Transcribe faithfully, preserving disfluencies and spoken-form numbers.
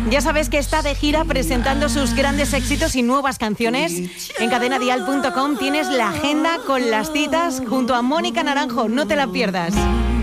Ya sabes que está de gira presentando sus grandes éxitos y nuevas canciones. En cadena dial punto com tienes la agenda con las citas junto a Mónica Naranjo. No te la pierdas.